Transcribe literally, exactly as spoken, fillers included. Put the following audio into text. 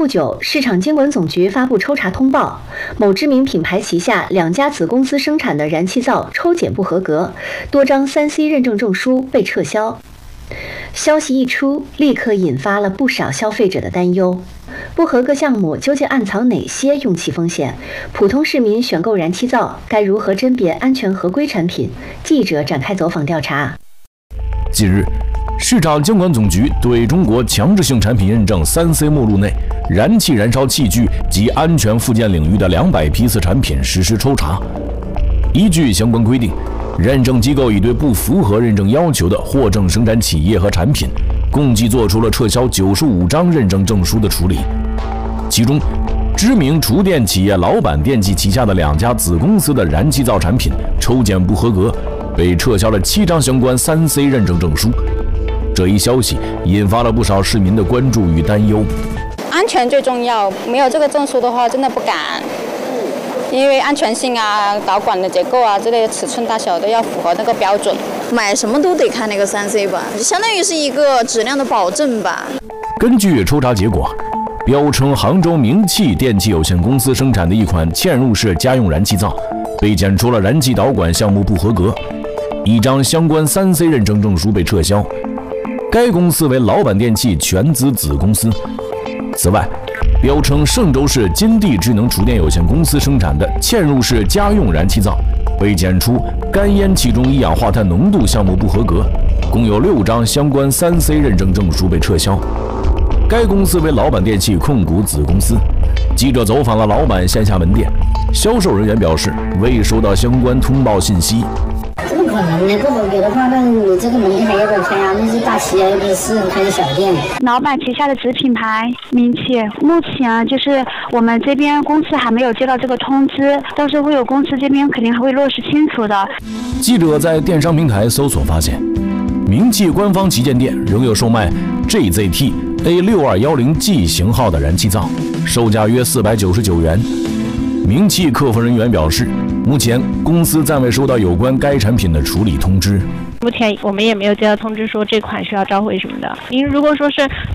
不久，市场监管总局发布抽查通报，某知名品牌旗下两家子公司生产的燃气灶抽检不合格，多张 三 C 认证证书被撤销。消息一出，立刻引发了不少消费者的担忧。不合格项目究竟暗藏哪些用气风险？普通市民选购燃气灶该如何甄别安全合规产品？记者展开走访调查。 近日，市场监管总局对中国强制性产品认证 三 C 目录内燃气燃烧器具及安全附件领域的两百批次产品实施抽查。依据相关规定，认证机构已对不符合认证要求的获证生产企业和产品，共计做出了撤销九十五张认证证书的处理。其中，知名厨电企业老板电器旗下的两家子公司的燃气灶产品抽检不合格，被撤销了七张相关 三 C 认证证书。这一消息引发了不少市民的关注与担忧。 安全最重要，没有这个证书的话，真的不敢。因为安全性啊、导管的结构啊之类的尺寸大小都要符合那个标准。 买什么都得看那个 三 C 吧，相当于是一个质量的保证吧。 根据抽查结果，标称杭州明气电器有限公司生产的一款嵌入式家用燃气灶，被检出了燃气导管项目不合格，一张相关 三 C 认证证书被撤销。该公司为老板电器全资子公司。此外，标称嵊州市金地智能厨电有限公司生产的嵌入式家用燃气灶，被检出干烟气中一氧化碳浓度项目不合格，共有六张相关 三 C 认证证书被撤销。该公司为老板电器控股子公司。记者走访了老板线下门店，销售人员表示未收到相关通报信息。 怎么可能呢？不合格的话，那你这个门店还要不要开啊？那是大企业，又不是私人开的小店。 老板旗下的子品牌明气，目前就是我们这边公司还没有接到这个通知，到时候会有公司这边肯定还会落实清楚的。 记者在电商平台搜索发现，明气官方旗舰店仍有售卖 G Z T A 六二一零 G 型号的燃气灶，售价约四百九十九元。明气客服人员表示，目前公司暂未收到有关该产品的处理通知。 目前我们也没有接到通知说这款需要召回什么的。您如果说是